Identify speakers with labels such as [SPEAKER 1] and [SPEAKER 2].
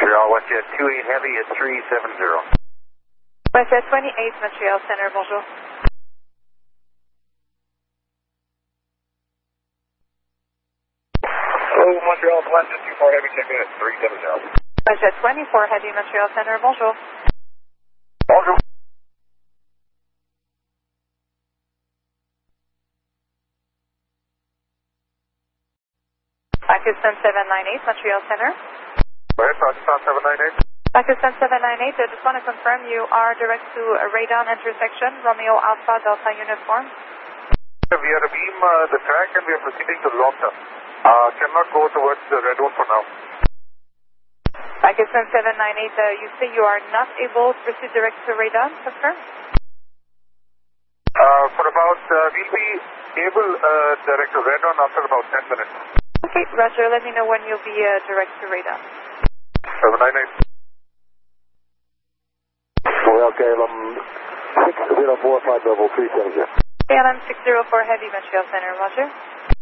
[SPEAKER 1] Montreal, WestJet 28 Heavy at 370.
[SPEAKER 2] WestJet 28, Montreal Center, bonjour.
[SPEAKER 1] Hello, Montreal, WestJet 24 Heavy, check in at 370.
[SPEAKER 2] WestJet 24 Heavy, Montreal Center, bonjour.
[SPEAKER 1] Bonjour.
[SPEAKER 2] Pakistan 798, Montreal Center.
[SPEAKER 1] Go ahead, Pakistan 798.
[SPEAKER 2] Pakistan 798, I just want to confirm you are direct to a radon intersection, Romeo Alpha Delta uniform.
[SPEAKER 1] We are a beam the track and we are proceeding to Longta. Cannot go towards the red one for now.
[SPEAKER 2] Pakistan 798, you say you are not able to proceed direct to radon, confirm?
[SPEAKER 1] For about, we'll be able direct to red one after about 10 minutes.
[SPEAKER 2] Okay, Roger, let me know when you'll be direct to radon.
[SPEAKER 1] 798.
[SPEAKER 3] Royal KLM 604 flight level 370.
[SPEAKER 2] KLM 604 Heavy, Montreal Center, Roger.